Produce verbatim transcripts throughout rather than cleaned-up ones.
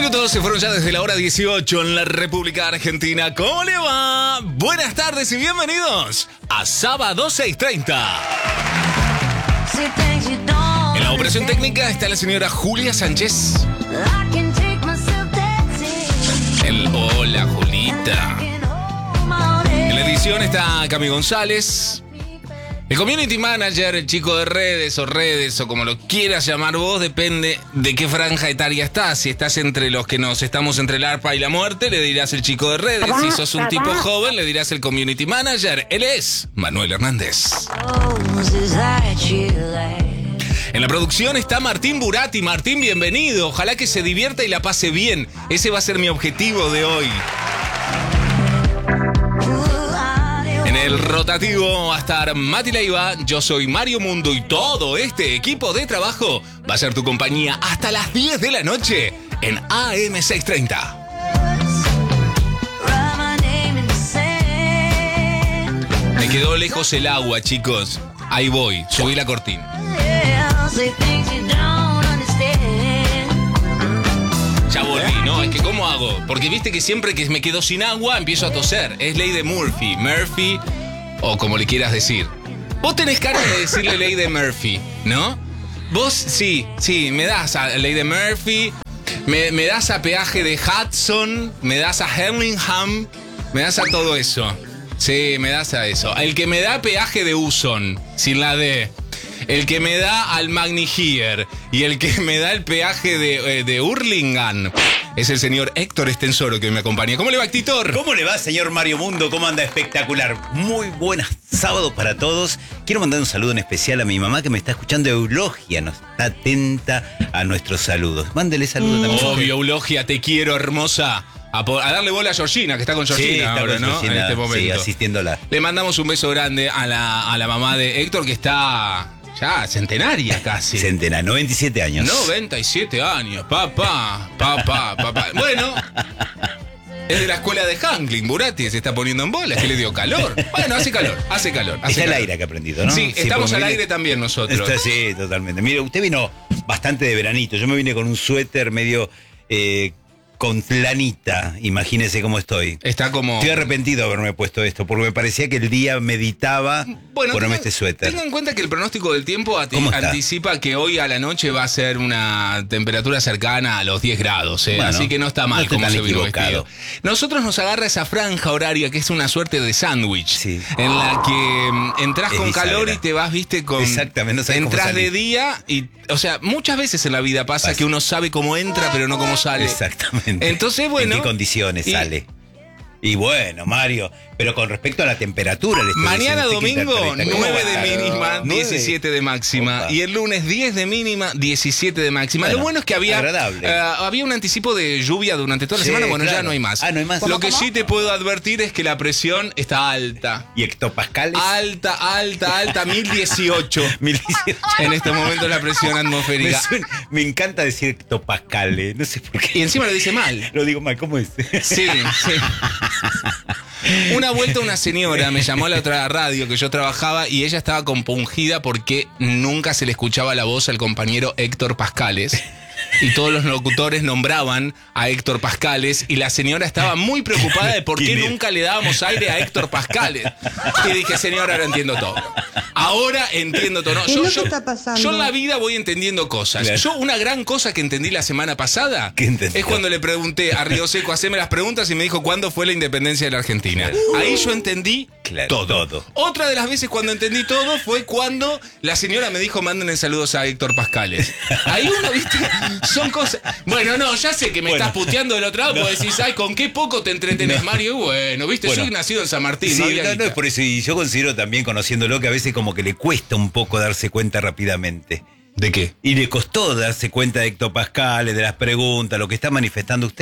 minutos se fueron ya desde la hora dieciocho en la República Argentina. ¿Cómo le va? Buenas tardes y bienvenidos a Sábado seis treinta. En la operación técnica está la señora Julia Sánchez. El hola, Julita. En la edición está Cami González. El community manager, el chico de redes o redes o como lo quieras llamar vos, depende de qué franja etaria estás. Si estás entre los que nos estamos entre el arpa y la muerte, le dirás el chico de redes. Si sos un tipo joven, le dirás el community manager. Él es Manuel Hernández. En la producción está Martín Burati. Martín, bienvenido. Ojalá que se divierta y la pase bien. Ese va a ser mi objetivo de hoy. En el rotativo va a estar Mati Leiva, yo soy Mario Mundo y todo este equipo de trabajo va a ser tu compañía hasta las diez de la noche en A M seiscientos treinta. Me quedó lejos el agua, chicos. Ahí voy, subí la cortina. Ya volví, ¿no? Es que ¿cómo hago? Porque viste que siempre que me quedo sin agua empiezo a toser. Es ley de Murphy, Murphy, o como le quieras decir. Vos tenés cara de decirle ley de Murphy, ¿no? Vos sí, sí, me das a ley de Murphy, me, me das a peaje de Hudson, me das a Hemlingham, me das a todo eso. Sí, me das a eso. El que me da peaje de Uson, sin la D. El que me da al Magni-Hier y el que me da el peaje de, de Hurlingham es el señor Héctor Estensoro que me acompaña. ¿Cómo le va, Héctor? ¿Cómo le va, señor Mario Mundo? ¿Cómo anda? Espectacular. Muy buenas sábados para todos. Quiero mandar un saludo en especial a mi mamá que me está escuchando. Eulogia nos está atenta a nuestros saludos. Mándele saludos también. Obvio, Eulogia, te quiero, hermosa. A, a darle bola a Georgina, que está con Georgina sí, está ahora, con ¿no? Georgina, en este momento. Sí, asistiéndola. Le mandamos un beso grande a la, a la mamá de Héctor, que está ya centenaria casi. Centenaria, noventa y siete años. noventa y siete años, papá, papá, papá. Bueno, es de la escuela de Hanklin, Burati, se está poniendo en bola, es que le dio calor. Bueno, hace calor, hace calor. Hace es calor. el aire que ha aprendido, ¿no? Sí, estamos al mire, aire también nosotros. Está, sí, totalmente. Mire, usted vino bastante de veranito. Yo me vine con un suéter medio... Eh, con flanita, imagínese cómo estoy. Está como... Estoy arrepentido de haberme puesto esto, porque me parecía que el día meditaba bueno, ponerme tenga, este suéter. Tengan en cuenta que el pronóstico del tiempo anticipa que hoy a la noche va a ser una temperatura cercana a los diez grados, ¿eh? Bueno, así que no está mal no como se vino vestido. Nosotros nos agarra esa franja horaria que es una suerte de sándwich, sí. en la que um, entras es con bisagra. calor y te vas, viste, con... Exactamente, no sabes entras cómo de día y... O sea, muchas veces en la vida pasa, pasa que uno sabe cómo entra, pero no cómo sale. Exactamente. Entonces, bueno... ¿En qué condiciones y, sale? Y bueno, Mario, pero con respecto a la temperatura... Le estoy mañana diciendo, domingo, nueve de mínima, nueve. diecisiete de máxima. Opa. Y el lunes, diez de mínima, diecisiete de máxima. Bueno, lo bueno es que había uh, había un anticipo de lluvia durante toda la sí, semana. Bueno, claro. ya no hay más. Ah, no hay más. Lo que ¿Cómo? sí te puedo advertir es que la presión está alta. ¿Y hectopascales? Alta, alta, alta, mil dieciocho. mil dieciocho. En este momento la presión atmosférica. Me, suena, me encanta decir hectopascales, no sé por qué. Y encima lo dice mal. Lo digo mal, ¿cómo es? Sí, sí. Una vuelta una señora me llamó a la otra radio que yo trabajaba y ella estaba compungida porque nunca se le escuchaba la voz al compañero Héctor Pascales. Y todos los locutores nombraban a Héctor Pascales y la señora estaba muy preocupada de por qué nunca le dábamos aire a Héctor Pascales. Y dije, señora, ahora entiendo todo. Ahora entiendo todo. No, ¿Qué yo, es lo yo, que está pasando? yo en la vida voy entendiendo cosas. Claro. Yo una gran cosa que entendí la semana pasada ¿Qué entendió? es cuando le pregunté a Río Seco, haceme las preguntas y me dijo, ¿cuándo fue la independencia de la Argentina? Claro. Ahí yo entendí Claro, todo. todo. Otra de las veces cuando entendí todo fue cuando la señora me dijo, mándenle saludos a Héctor Pascales. Ahí uno, viste, son cosas... Bueno, no, ya sé que me bueno, estás puteando del otro lado, no. porque decís, ay, ¿con qué poco te entretenés, no. Mario? Bueno, viste, bueno, soy nacido en San Martín. Sí, no, había no, no es por eso. Y yo considero también, conociéndolo, que a veces como que le cuesta un poco darse cuenta rápidamente. ¿De qué? Y le costó darse cuenta de hectopascales, de las preguntas, lo que está manifestando usted.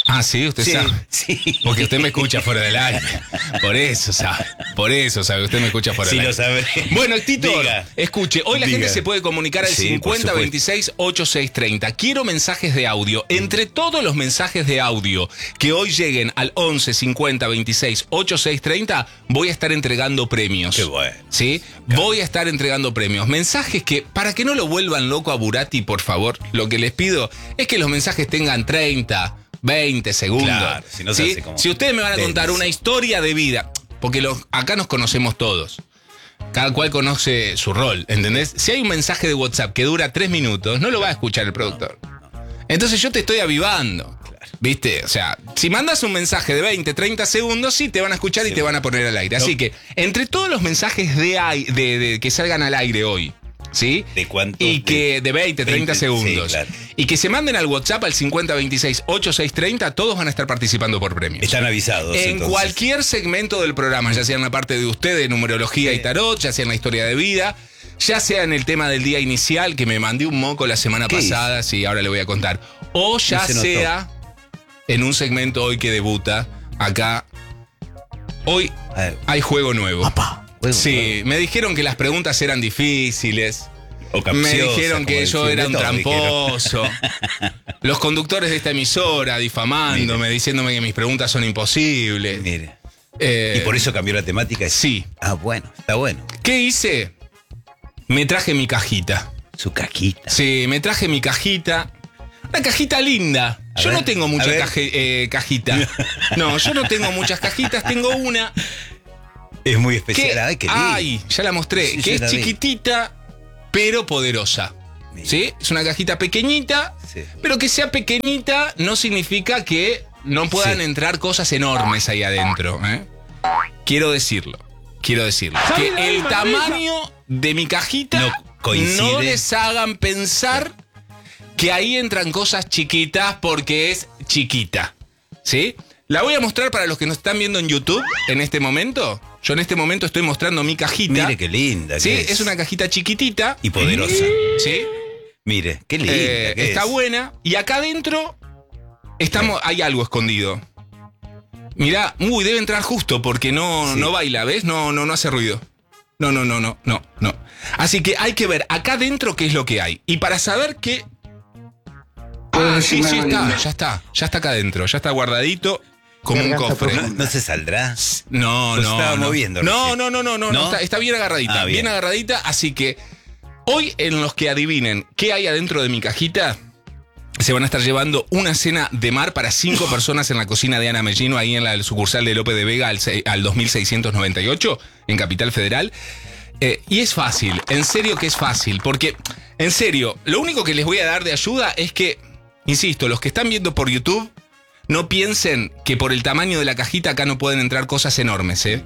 Ah, sí, usted Sí, sabe. sí. Porque usted me escucha fuera del aire. Por eso sabe. Por eso sabe. Usted me escucha fuera Sí, del lo aire. sabré. Bueno, Tito, Diga. escuche. Hoy la Diga. gente se puede comunicar al Sí, por cincuenta supuesto. veintiséis ochenta y seis treinta. Quiero mensajes de audio. Entre todos los mensajes de audio que hoy lleguen al once cincuenta veintiséis ochenta y seis treinta, voy a estar entregando premios. Qué bueno. ¿Sí? Voy a estar entregando premios. Mensajes que, para que no lo vuelvan loco a Burati, por favor, lo que les pido es que los mensajes tengan treinta, veinte segundos. Claro, si no se ¿sí? hace como Si ustedes me van a contar denso. una historia de vida, porque los, acá nos conocemos todos. Cada cual conoce su rol, ¿entendés? Si hay un mensaje de WhatsApp que dura tres minutos, no lo va a escuchar el productor. Entonces yo te estoy avivando. ¿Viste? O sea, si mandas un mensaje de veinte, treinta segundos, sí te van a escuchar Sí. y te van a poner al aire. No. Así que, entre todos los mensajes de, ai- de, de que salgan al aire hoy, ¿sí? ¿De cuánto? Y que de veinte, treinta veinte, sí, segundos. claro. Y que se manden al WhatsApp al cincuenta veintiséis ochenta y seis treinta, todos van a estar participando por premios. Están avisados. En entonces. cualquier segmento del programa, ya sea en la parte de usted de numerología y tarot, ya sea en la historia de vida, ya sea en el tema del día inicial, que me mandé un moco la semana ¿Qué pasada, sí, ahora le voy a contar. O ya No se notó. sea en un segmento hoy que debuta acá. Hoy Ah, hay juego nuevo. papá. Juego, Sí, juego. me dijeron que las preguntas eran difíciles. O Me capciosas, dijeron como que yo decir, era de un todo tramposo. Los conductores de esta emisora difamándome, Mire. diciéndome que mis preguntas son imposibles. dijeron. Mire. Eh, ¿Y por eso cambió la temática? Sí. Ah, bueno, está bueno. ¿Qué hice? Me traje mi cajita. Su caquita. Sí, me traje mi cajita. Una cajita linda. A Yo ver, no tengo a mucha ver. caje- eh, cajita. No, yo no tengo muchas cajitas, tengo una Es muy que, especial. Ay, qué lindo. ay, ya la mostré, Sí, que yo es la vi. chiquitita, pero poderosa. Mira. ¿Sí? Es una cajita pequeñita, Sí. pero que sea pequeñita no significa que no puedan Sí. entrar cosas enormes ahí adentro. ¿eh? Quiero decirlo, quiero decirlo. Que el tamaño de mi cajita No coincide. no les hagan pensar que ahí entran cosas chiquitas porque es chiquita. ¿Sí? La voy a mostrar para los que nos están viendo en YouTube en este momento. Yo en este momento estoy mostrando mi cajita. Mire qué linda. Sí, que es. una cajita chiquitita. Y poderosa. ¿Sí? Mire, qué linda. Eh, que está es. buena. Y acá adentro estamos, hay algo escondido. Mirá, uy, debe entrar justo porque no, Sí. no baila, ¿ves? No, no, no hace ruido. No, no, no, no, no, no. Así que hay que ver acá adentro qué es lo que hay. Y para saber qué. Ah, sí, sí está, ya está. Ya está acá adentro. Ya está guardadito como un Garganta cofre. ¿No, no se saldrá? No, Lo no. estaba no. moviendo No, recién. no, no, no, no, ¿No? Está, está bien agarradita. Ah, bien. bien. agarradita. Así que hoy, en los que adivinen qué hay adentro de mi cajita, se van a estar llevando una cena de mar para cinco personas en la cocina de Ana Mellino, ahí en la sucursal de Lope de Vega al, se- al dos mil seiscientos noventa y ocho, en Capital Federal. Eh, y es fácil, en serio que es fácil, porque, en serio, lo único que les voy a dar de ayuda es que, insisto, los que están viendo por YouTube, no piensen que por el tamaño de la cajita acá no pueden entrar cosas enormes, ¿eh?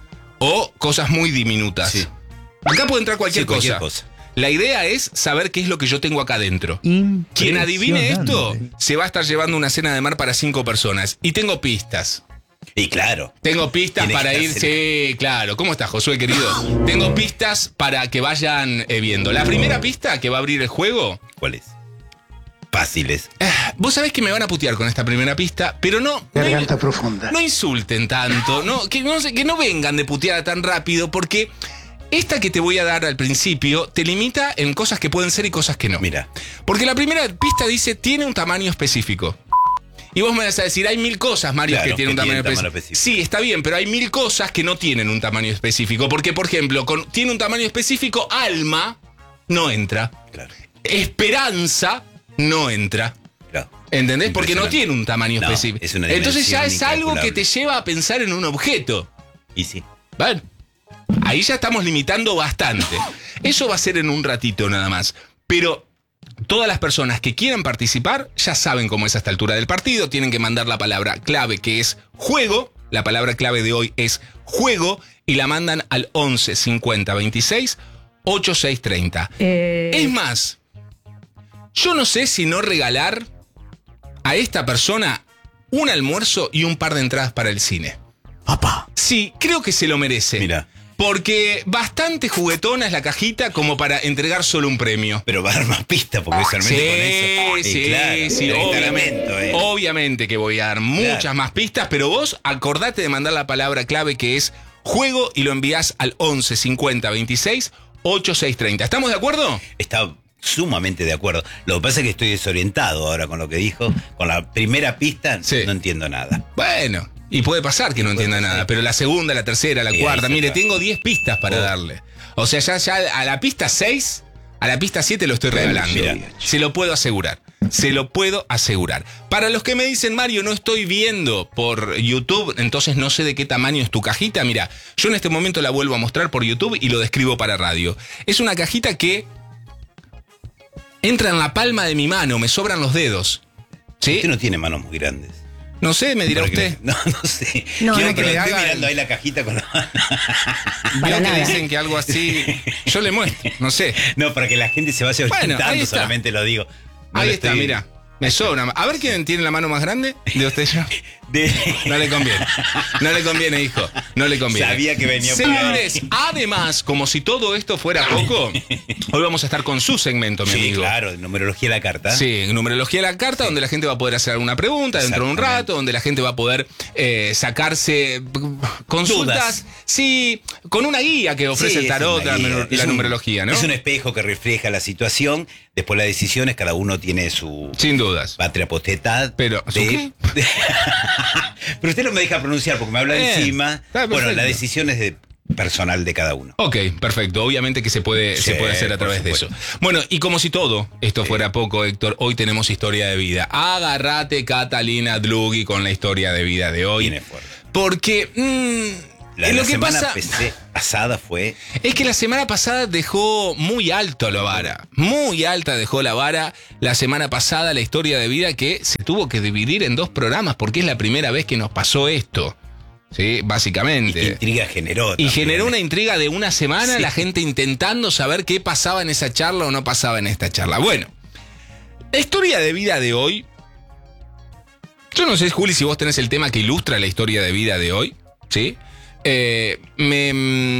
O cosas muy diminutas. Sí. Acá puede entrar cualquier, Sí, cualquier cosa. cosa. La idea es saber qué es lo que yo tengo acá adentro. Quien adivine esto se va a estar llevando una cena de mar para cinco personas. Y tengo pistas. Y claro. Tengo pistas Tiene para que ir. estar Sí, claro. ¿Cómo estás, Josué, querido? Tengo pistas para que vayan eh, viendo. La primera pista que va a abrir el juego. ¿Cuál es? Fáciles. ah, Vos sabés que me van a putear con esta primera pista, pero no. no Garganta profunda. No insulten tanto, no, que, no, sé, que no vengan de puteada tan rápido, porque esta que te voy a dar al principio te limita en cosas que pueden ser y cosas que no. Mira. Porque la primera pista dice, tiene un tamaño específico. Y vos me vas a decir, hay mil cosas, Mario, Claro, que tienen un que tamaño, tienen tamaño específico. específico. Sí, está bien, pero hay mil cosas que no tienen un tamaño específico. Porque, por ejemplo, con, tiene un tamaño específico, alma no entra. Claro. Esperanza no entra. Claro. ¿Entendés? Porque no Impresionante. tiene un tamaño No, específico. es una Entonces ya es dimensión algo que incalculable. te lleva a pensar en un objeto. Y sí. ¿Vale? Ahí ya estamos limitando bastante. Eso va a ser en un ratito nada más. Pero todas las personas que quieran participar ya saben cómo es a esta altura del partido. Tienen que mandar la palabra clave, que es juego. La palabra clave de hoy es juego. Y la mandan al once cincuenta veintiséis ochenta y seis treinta. Eh, Es más, yo no sé si no regalar a esta persona un almuerzo y un par de entradas para el cine. Papá. Sí, creo que se lo merece. Mira. Porque bastante juguetona es la cajita como para entregar solo un premio. Pero va a dar más pistas porque solamente Sí, con eso. Eh, sí, claro, sí, el obviamente, reglamento, eh. obviamente que voy a dar muchas Claro. más pistas, pero vos acordate de mandar la palabra clave que es juego y lo envías al once cincuenta veintiséis ochenta y seis treinta. ¿Estamos de acuerdo? Está sumamente de acuerdo. Lo que pasa es que estoy desorientado ahora con lo que dijo. Con la primera pista Sí. no entiendo nada. Bueno, y puede pasar que no entienda pasar. nada, pero la segunda, la tercera, la Sí, cuarta, ahí se mire, va. tengo diez pistas para Oh. darle. O sea, ya, ya a la pista seis, a la pista siete lo estoy regalando. Mira. Se lo puedo asegurar. Se lo puedo asegurar. Para los que me dicen, Mario, no estoy viendo por YouTube, entonces no sé de qué tamaño es tu cajita. Mira, yo en este momento la vuelvo a mostrar por YouTube y lo describo para radio. Es una cajita que entra en la palma de mi mano, me sobran los dedos. ¿Sí? Usted no tiene manos muy grandes. No sé, me dirá Para que usted. le- No, no sé. No, Quiero no, que que le le estoy haga mirando el- ahí la cajita con la mano. Para Veo que nada. dicen que algo así. Yo le muestro, no sé. No, para que la gente se vaya Bueno, ahí orientando, está. solamente lo digo. No Ahí lo está, estoy- mira. Me sobra. A ver quién tiene la mano más grande de usted y yo. De- No le conviene. No le conviene, hijo. No le conviene. Sabía que venía por Señores, ahí. además, como si todo esto fuera poco, hoy vamos a estar con su segmento, mi Sí, amigo. claro, numerología de la carta. Sí, numerología de la carta, donde la gente va a poder hacer alguna pregunta dentro de un Exactamente. rato, donde la gente va a poder eh, sacarse consultas. Dudas. Sí, con una guía que ofrece Sí, el es tarot, una la, guía. numer- Es la un- numerología, ¿no? Es un espejo que refleja la situación. Después las decisiones, cada uno tiene su Sin dudas. patria potestad. Pero, ¿su qué? de- Pero usted no me deja pronunciar porque me habla Bien. encima. Está Bueno, perfecto. la decisión es de personal de cada uno. Ok, perfecto. Obviamente que se puede, Sí, se puede hacer a por través de eso. supuesto. Bueno, y como si todo esto fuera poco, Héctor, hoy tenemos historia de vida. Agárrate, Catalina Dlugi, con la historia de vida de hoy. Viene fuerte. Porque mm, La, lo la que semana pasa pese- pasada fue. es que la semana pasada dejó muy alto la vara. Muy alta dejó la vara la semana pasada la historia de vida, que se tuvo que dividir en dos programas porque es la primera vez que nos pasó esto. Sí, ¿Qué básicamente. intriga generó? Y también. generó una intriga de una semana, Sí. la gente intentando saber qué pasaba en esa charla o no pasaba en esta charla. Bueno, la historia de vida de hoy. Yo no sé, Juli, si vos tenés el tema que ilustra la historia de vida de hoy, ¿sí? Eh, me,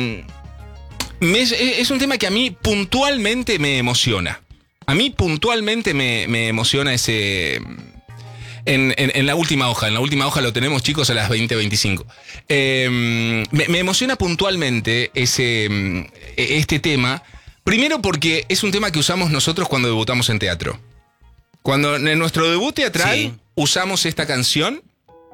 me- es, es un tema que a mí puntualmente me emociona. A mí puntualmente me, me emociona ese... En, en- en la última hoja, en la última hoja lo tenemos, chicos, a las veinte veinticinco. Eh, me, me emociona puntualmente ese, mm, este tema. Primero porque es un tema que usamos nosotros cuando debutamos en teatro. Cuando en nuestro debut teatral Sí. usamos esta canción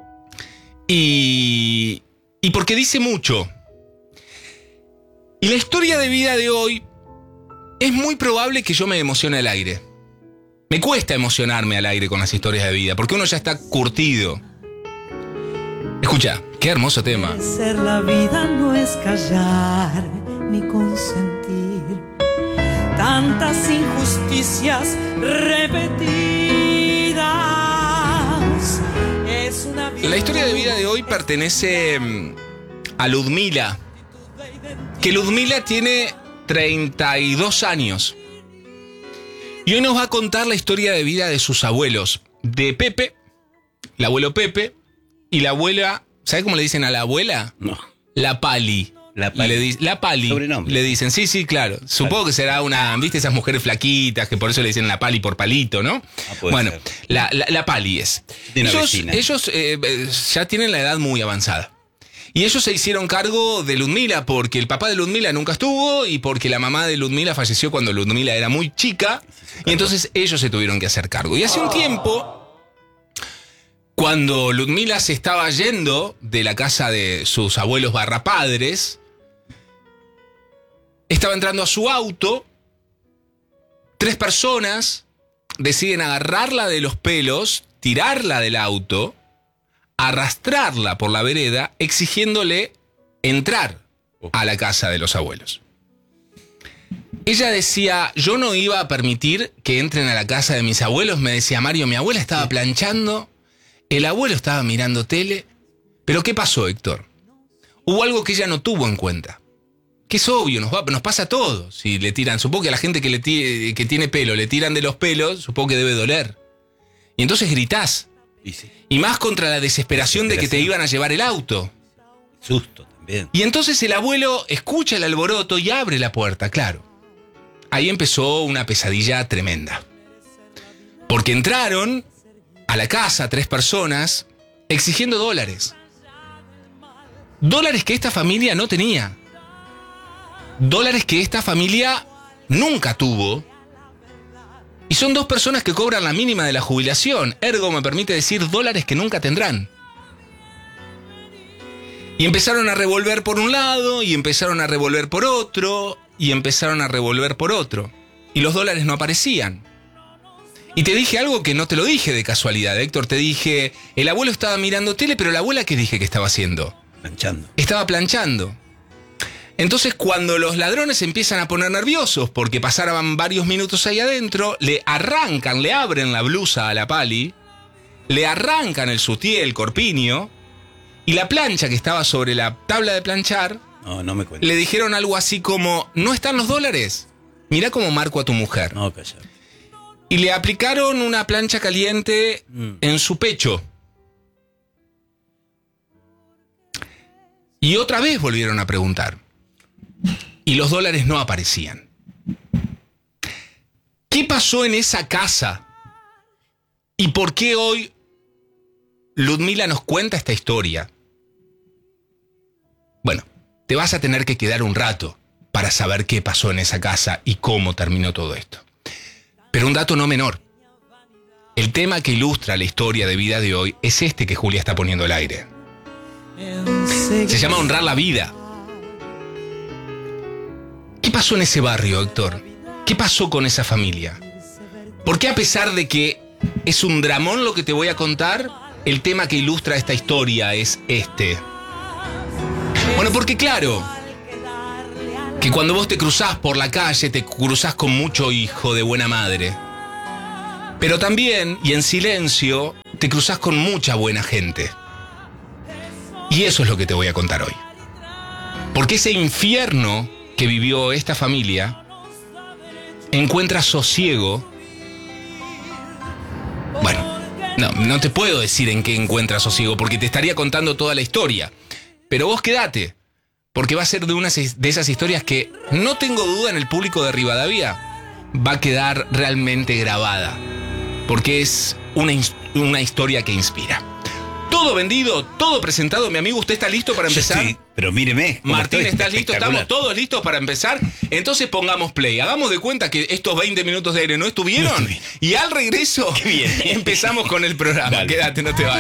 y, y porque dice mucho. Y la historia de vida de hoy es muy probable que yo me emocione al aire. Me cuesta emocionarme al aire con las historias de vida, porque uno ya está curtido. Escucha, qué hermoso tema. Ser la vida no es callar ni consentir tantas injusticias repetidas. Es una vida. La historia de vida de hoy pertenece mm, a Ludmila, que Ludmila tiene treinta y dos años. Y hoy nos va a contar la historia de vida de sus abuelos, de Pepe, el abuelo Pepe, y la abuela, ¿sabe cómo le dicen a la abuela? No. La Pali. La Pali. Le di- la Pali. Sobrenombre. Le dicen, sí, sí, claro. Supongo que será una, ¿viste esas mujeres flaquitas que por eso le dicen la Pali por palito, ¿no? Ah, puede bueno, ser. la, la, la Pali es. De una ellos vecina. ellos eh, eh, ya tienen la edad muy avanzada. Y ellos se hicieron cargo de Ludmila porque el papá de Ludmila nunca estuvo y porque la mamá de Ludmila falleció cuando Ludmila era muy chica. Y entonces ellos se tuvieron que hacer cargo. Y hace un tiempo, cuando Ludmila se estaba yendo de la casa de sus abuelos barra padres, estaba entrando a su auto, tres personas deciden agarrarla de los pelos, tirarla del auto, arrastrarla por la vereda, exigiéndole entrar a la casa de los abuelos. Ella decía, yo no iba a permitir que entren a la casa de mis abuelos, me decía Mario, mi abuela estaba planchando, el abuelo estaba mirando tele, pero ¿qué pasó, Héctor? Hubo algo que ella no tuvo en cuenta, que es obvio, nos, va, nos pasa a todos, si le tiran, supongo que a la gente que, le ti- que tiene pelo le tiran de los pelos, supongo que debe doler. Y entonces gritás. Y sí, Y más contra la desesperación de que te Desesperación. iban a llevar el auto. susto también. Bien. Y entonces el abuelo escucha el alboroto y abre la puerta, claro. Ahí empezó una pesadilla tremenda. Porque entraron a la casa tres personas exigiendo dólares. Dólares que esta familia no tenía. Dólares que esta familia nunca tuvo. Y son dos personas que cobran la mínima de la jubilación. Ergo me permite decir dólares que nunca tendrán. Y empezaron a revolver por un lado, y empezaron a revolver por otro, y empezaron a revolver por otro. Y los dólares no aparecían. Y te dije algo que no te lo dije de casualidad, Héctor. Te dije, el abuelo estaba mirando tele, pero la abuela, ¿qué dije que estaba haciendo? Planchando. Estaba planchando. Entonces, cuando los ladrones se empiezan a poner nerviosos porque pasaban varios minutos ahí adentro, le arrancan, le abren la blusa a la Pali, le arrancan el sutié, el corpiño, y la plancha que estaba sobre la tabla de planchar, No, no me cuentes. le dijeron algo así como, ¿no están los dólares? Mirá cómo marco a tu mujer. No, calla. Y le aplicaron una plancha caliente Mm. en su pecho. Y otra vez volvieron a preguntar. Y los dólares no aparecían. ¿Qué pasó en esa casa? ¿Y por qué hoy Ludmila nos cuenta esta historia? Bueno, te vas a tener que quedar un rato para saber qué pasó en esa casa y cómo terminó todo esto. Pero un dato no menor. El tema que ilustra la historia de vida de hoy es este que Julia está poniendo al aire. Se llama honrar la vida. ¿Qué pasó en ese barrio, Héctor? ¿Qué pasó con esa familia? ¿Por qué, a pesar de que es un dramón lo que te voy a contar, el tema que ilustra esta historia es este? Bueno, porque claro, que cuando vos te cruzás por la calle, te cruzás con mucho hijo de buena madre. Pero también, y en silencio, te cruzás con mucha buena gente. Y eso es lo que te voy a contar hoy. Porque ese infierno que vivió esta familia encuentra sosiego. Bueno, no, no te puedo decir en qué encuentra sosiego, porque te estaría contando toda la historia. Pero vos quedate, porque va a ser de una de esas historias que, no tengo duda, en el público de Rivadavia va a quedar realmente grabada. Porque es una, una historia que inspira. Todo vendido, todo presentado, mi amigo. ¿Usted está listo para empezar? Sí, pero míreme. Martín, estoy, ¿estás listo? ¿Estamos todos listos para empezar? Entonces pongamos play. Hagamos de cuenta que estos veinte minutos de aire no estuvieron. No estuvieron. Y al regreso, Qué bien. empezamos con el programa. Dale. Quédate, no te vayas.